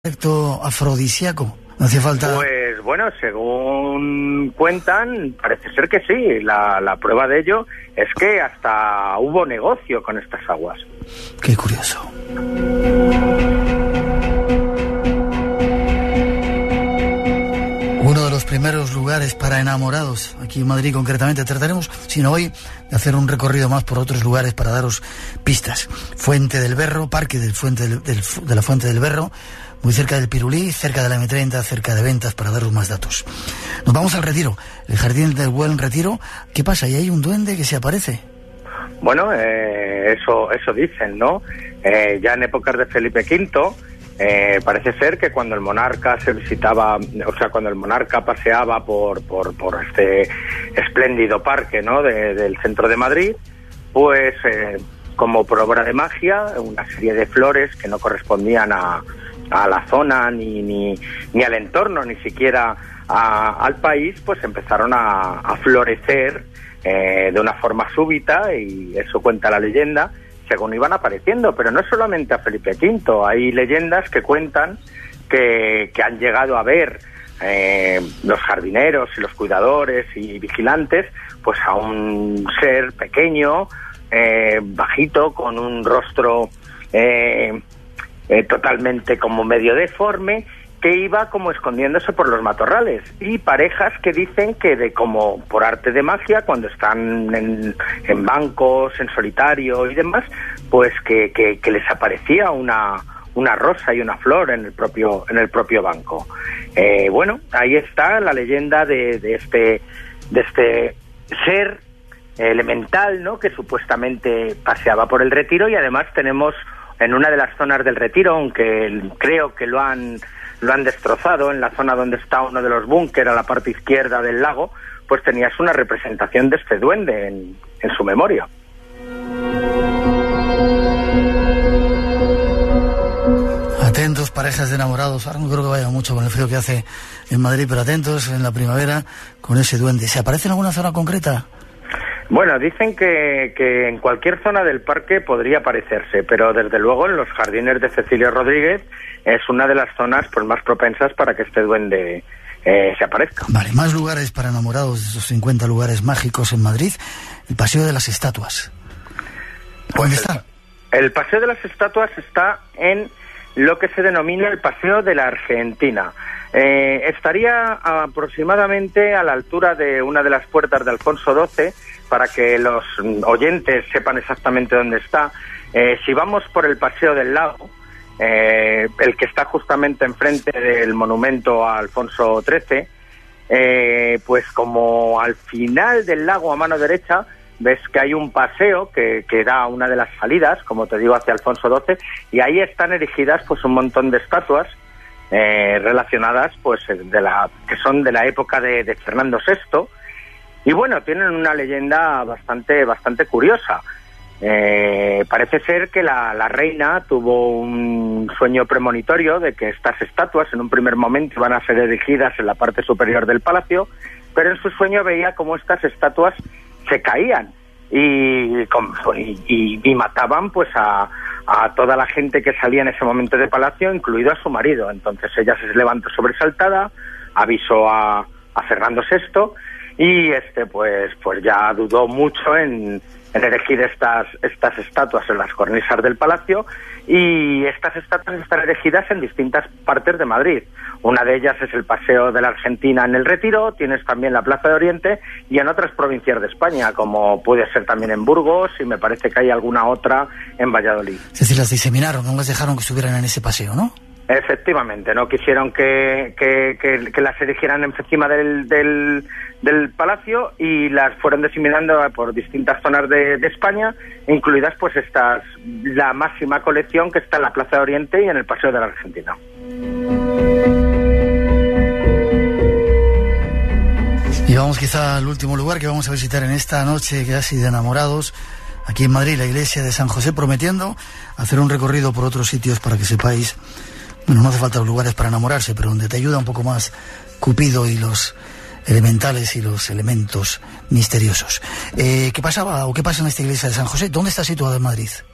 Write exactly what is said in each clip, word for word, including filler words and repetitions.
efecto afrodisíaco. No hacía falta. Pues bueno, según cuentan, parece ser que sí. La, la prueba de ello es que hasta hubo negocio con estas aguas. Qué curioso. Uno de los primeros lugares para enamorados, aquí en Madrid concretamente. Trataremos, sino hoy, de hacer un recorrido más por otros lugares para daros pistas. Fuente del Berro, Parque del Fuente del, del, de la Fuente del Berro, muy cerca del Pirulí, cerca de la eme treinta, cerca de Ventas, para daros más datos. Nos vamos al Retiro, el Jardín del Buen Retiro. ¿Qué pasa? ¿Y hay un duende que se aparece? Bueno, eh, eso, eso dicen, ¿no? Eh, ya en épocas de Felipe quinto, eh, parece ser que cuando el monarca se visitaba, o sea, cuando el monarca paseaba por, por, por este espléndido parque, ¿no?, de, del centro de Madrid, pues eh, como por obra de magia, una serie de flores que no correspondían a a la zona, ni, ni, ni al entorno, ni siquiera a, al país, pues empezaron a, a florecer eh, de una forma súbita, y eso cuenta la leyenda, según iban apareciendo. Pero no solamente a Felipe quinto, hay leyendas que cuentan que, que han llegado a ver eh, los jardineros y los cuidadores y vigilantes, pues a un ser pequeño, eh, bajito, con un rostro Eh, Eh, totalmente como medio deforme, que iba como escondiéndose por los matorrales, y parejas que dicen que de como por arte de magia, cuando están en, en bancos, en solitario y demás, pues que, que, que les aparecía una, una rosa y una flor en el propio, en el propio banco. Eh, bueno, ahí está la leyenda de, de este, de este ser elemental, ¿no?, que supuestamente paseaba por el Retiro. Y además tenemos en una de las zonas del Retiro, aunque creo que lo han lo han destrozado, en la zona donde está uno de los búnker, a la parte izquierda del lago, pues tenías una representación de este duende en, en su memoria. Atentos, parejas de enamorados. Ahora no creo que vaya mucho con el frío que hace en Madrid, pero atentos en la primavera con ese duende. ¿Se aparece en alguna zona concreta? Bueno, dicen que, que en cualquier zona del parque podría aparecerse, pero desde luego en los jardines de Cecilio Rodríguez es una de las zonas pues más propensas para que este duende eh, se aparezca. Vale, más lugares para enamorados de esos cincuenta lugares mágicos en Madrid. El Paseo de las Estatuas. ¿Dónde pues está? El, el Paseo de las Estatuas está en lo que se denomina el Paseo de la Argentina. Eh, estaría aproximadamente a la altura de una de las puertas de Alfonso doce, para que los oyentes sepan exactamente dónde está. Eh, si vamos por el Paseo del Lago, eh, el que está justamente enfrente del monumento a Alfonso trece, eh, pues como al final del lago, a mano derecha, ves que hay un paseo que, que da a una de las salidas, como te digo, hacia Alfonso doce, y ahí están erigidas pues un montón de estatuas eh, relacionadas, pues de la que son de la época de, de Fernando sexto. Y bueno, tienen una leyenda bastante bastante curiosa. Eh, parece ser que la, la reina tuvo un sueño premonitorio de que estas estatuas en un primer momento iban a ser erigidas en la parte superior del palacio, pero en su sueño veía cómo estas estatuas se caían y, y, y mataban pues a, a toda la gente que salía en ese momento del palacio, incluido a su marido. Entonces ella se levantó sobresaltada, avisó a, a Fernando sexto, y este pues pues ya dudó mucho en, en elegir estas estas estatuas en las cornisas del palacio, y estas estatuas están erigidas en distintas partes de Madrid. Una de ellas es el Paseo de la Argentina en el Retiro, tienes también la Plaza de Oriente, y en otras provincias de España, como puede ser también en Burgos, y me parece que hay alguna otra en Valladolid. Es decir, las diseminaron, no las dejaron que estuvieran en ese paseo, ¿no? Efectivamente, no quisieron que, que, que, que las erigieran encima del, del, del palacio, y las fueron diseminando por distintas zonas de, de España, incluidas pues estas, la máxima colección que está en la Plaza de Oriente y en el Paseo de la Argentina. Y vamos quizá al último lugar que vamos a visitar en esta noche casi de enamorados, aquí en Madrid, la iglesia de San José, prometiendo hacer un recorrido por otros sitios para que sepáis. Bueno, no hace falta lugares para enamorarse, pero donde te ayuda un poco más Cupido y los elementales y los elementos misteriosos. Eh, ¿Qué pasaba o qué pasa en esta iglesia de San José? ¿Dónde está situada en Madrid?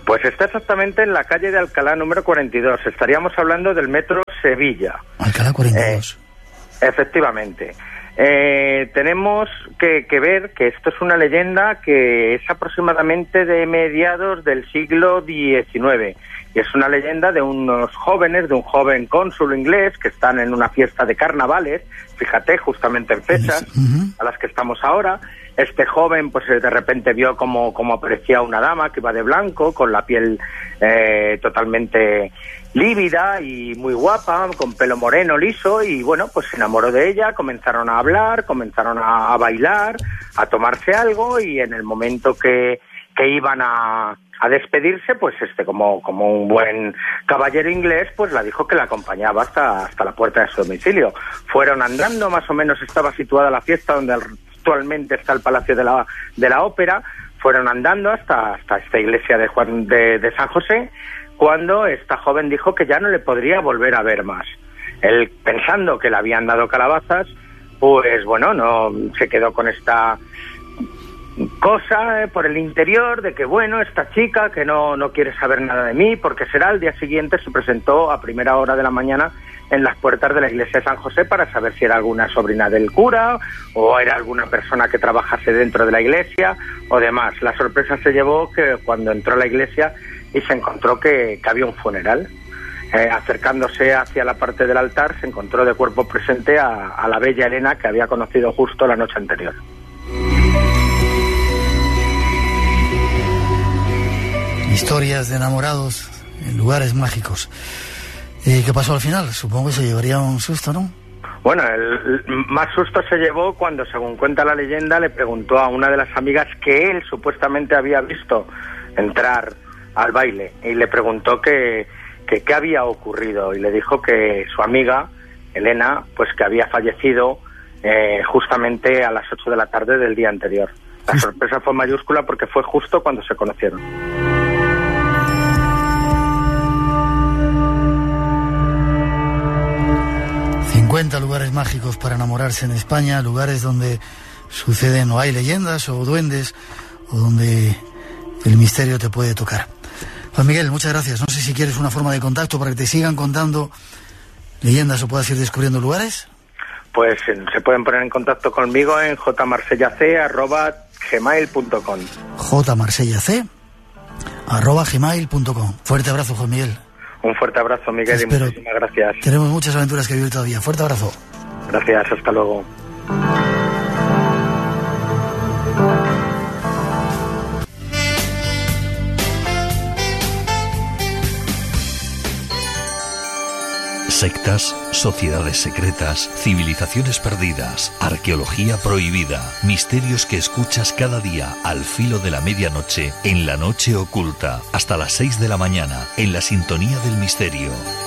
Pues está exactamente en la calle de Alcalá número cuarenta y dos. Estaríamos hablando del metro Sevilla. Alcalá cuarenta y dos. Eh, efectivamente. Eh, tenemos que, que ver que esto es una leyenda que es aproximadamente de mediados del siglo diecinueve. Y es una leyenda de unos jóvenes, de un joven cónsul inglés que están en una fiesta de carnavales, fíjate, justamente en fechas uh-huh. a las que estamos ahora. Este joven, pues de repente vio como, como aparecía una dama que iba de blanco, con la piel eh, totalmente lívida y muy guapa, con pelo moreno, liso, y bueno, pues se enamoró de ella, comenzaron a hablar, comenzaron a, a bailar, a tomarse algo, y en el momento que, que iban a, a despedirse, pues este, como, como un buen caballero inglés, pues la dijo que la acompañaba hasta, hasta la puerta de su domicilio. Fueron andando, más o menos estaba situada la fiesta donde actualmente está el Palacio de la, de la Ópera. Fueron andando hasta, hasta esta iglesia de, Juan, de, de San José, cuando esta joven dijo que ya no le podría volver a ver más. Él, pensando que le habían dado calabazas, pues bueno, no se quedó con esta cosa eh, por el interior de que bueno, esta chica que no, no quiere saber nada de mí, porque será. Al día siguiente se presentó a primera hora de la mañana en las puertas de la iglesia de San José para saber si era alguna sobrina del cura o era alguna persona que trabajase dentro de la iglesia o demás. La sorpresa se llevó que cuando entró a la iglesia y se encontró que, que había un funeral. Eh, acercándose hacia la parte del altar, se encontró de cuerpo presente a, a la bella Elena, que había conocido justo la noche anterior. Historias de enamorados en lugares mágicos. ¿Y qué pasó al final? Supongo que se llevaría un susto, ¿no? Bueno, el, el más susto se llevó cuando, según cuenta la leyenda, le preguntó a una de las amigas que él supuestamente había visto entrar al baile, y le preguntó que, que qué había ocurrido, y le dijo que su amiga, Elena, pues que había fallecido eh, justamente a las ocho de la tarde del día anterior. La sorpresa fue mayúscula porque fue justo cuando se conocieron. cincuenta lugares mágicos para enamorarse en España, lugares donde suceden o hay leyendas o duendes o donde el misterio te puede tocar. Juan Miguel, muchas gracias. No sé si quieres una forma de contacto para que te sigan contando leyendas o puedas ir descubriendo lugares. Pues se pueden poner en contacto conmigo en jmarsellac arroba gmail punto com. jmarsellac arroba gmail punto com. Fuerte abrazo, Juan Miguel. Un fuerte abrazo, Miguel, y muchísimas gracias. Tenemos muchas aventuras que vivir todavía. Fuerte abrazo. Gracias, hasta luego. Sectas, sociedades secretas, civilizaciones perdidas, arqueología prohibida, misterios que escuchas cada día al filo de la medianoche en La Noche Oculta, hasta las seis de la mañana, en la sintonía del misterio.